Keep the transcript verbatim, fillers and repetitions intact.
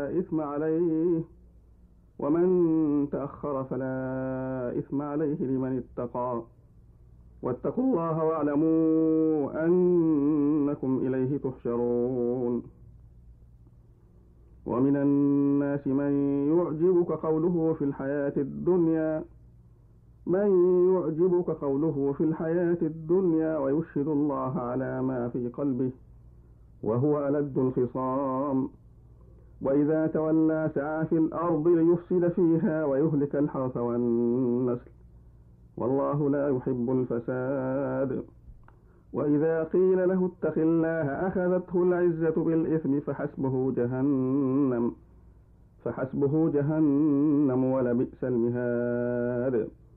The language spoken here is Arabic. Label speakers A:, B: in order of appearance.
A: فلا إثم عليه، ومن تأخر فلا إثم عليه لمن اتقى. واتقوا الله واعلموا أنكم إليه تحشرون. ومن الناس من يعجبك قوله في الحياة الدنيا من يعجبك قوله في الحياة الدنيا ويشهد الله على ما في قلبه وهو ألد الخصام، وإذا تولى سعى في الأرض ليفسد فيها ويهلك الحرث والنسل، والله لا يحب الفساد. وإذا قيل له اتق الله أخذته العزة بالإثم فحسبه جهنم فحسبه جهنم ولبئس المهاد.